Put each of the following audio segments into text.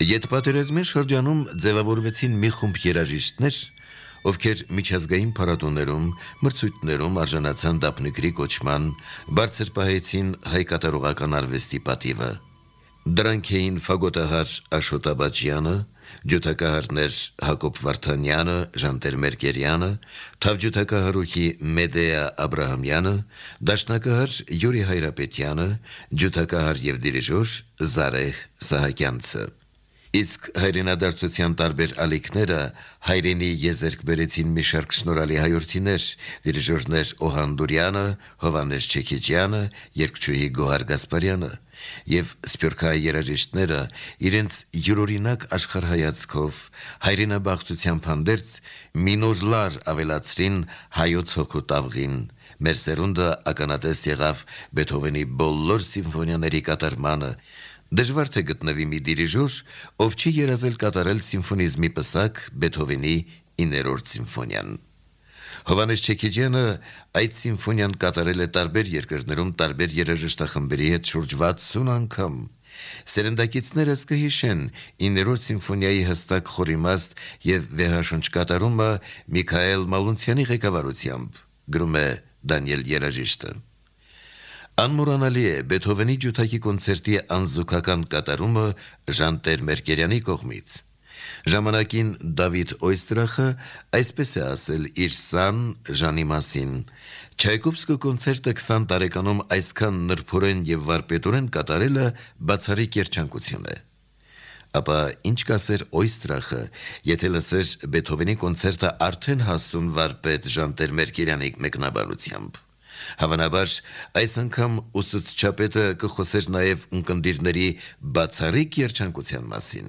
Ետպատերազմի շրջանում ձևավորվեցին մի խումբ երաժիշտներ, ովքեր միջազգային փառատոներում, մրցույթներում արժանացան դափնեկրի կոչման, բարձր պահեցին հայ կատարողական արվեստի պատիվը։ Դրանք էին ֆագոտահար Աշոտ Աբաջյանը, ջութակահարներ Հակոբ Վարդանյանը, Ժանտեր Մերկերյանը, թավջութակահարուհի Մեդեա Աբրահամյանը, դաշնակահար Յուրի Հայրապետյանը, ջութակահար եւ դիրիժոր Զարեհ Սահակյանցը։ Իսկ հայրենադարձության տարբեր ալիքները հայրենի եզերք բերեցին մի շարք շնորհալի հայրենիներ, դիրիժորներ Օհան Դուրյանը, Հովանես Չեքիջյանը, երգչուհի Գոհար Գասպարյանը, եւ սփյուռքահայ երաժիշտները իրենց յուրօրինակ աշխարհայացքով հայրենաբաղծությամբ հանդերձ մի նոր լար ավելացրին հայոց հոգու տավղին։ Մեր սերունդը ականատես եղավ Բեթհովենի բոլոր սիմֆոնիաների կատարմանը։ Դժվար թե գտնվի մի դիրիժոր, ով չի երազել կատարել սիմֆոնիզմի պսակ Բեթհովենի 9-րդ սիմֆոնիան։ Հովանես Չեքիջյանը այդ սիմֆոնիան կատարել է տարբեր երկրներում տարբեր երաժշտախմբերի հետ շուրջ 60 անգամ։ Սերնդակիցներս կհիշեն 9-րդ սիմֆոնիայի հստակ խորիմաստ եւ վեհաշունչ կատարումը Միքայել Մալունցյանի ղեկավարությամբ, գրում է Դանիել Երաժիշտը։ Անմոռանալի է Բեթհովենի ջութակի կոնցերտի անզուգական կատարումը Ժանտեր Մերկերյանի կողմից։ Ժամանակին Դավիթ Օյստրախը այսպես է ասել իր սան Ժանի մասին. Չայկովսկու կոնցերտը 20 տարեկանում այսքան նրբորեն եւ վարպետորեն կատարելը բացառիկ երջանկություն է։ Ապա ինչ կասեր Օյստրախը, եթե լսեր Բեթհովենի կոնցերտը արդեն հասուն վարպետ Ժանտեր Մերկերյանի մեկնաբանությամբ։ Հավանաբար այս անգամ ուսուցչապետը կխոսեր նաև ունկնդիրների բացառիկ երջանկության մասին։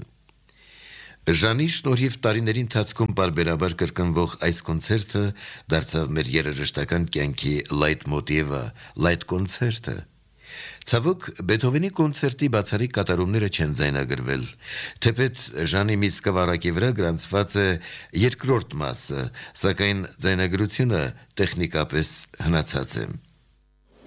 Ժանի շնորհիվ տարիների ընթացքում բարբերաբար կրկնվող այս կոնցերտը դարձավ մեր երաժշտական կյանքի լայթմոտիվը, լայթ կոնցերտը։ Ցավոք, Բեթհովենի կոնցերտի բացառիկ կատարումները չեն ձայնագրվել, թեպետ Ժանի մի սկավառակի վրա գրանցված է երկրորդ մասը, սակայն ձայնագրությունը տեխնիկապես հնացած է։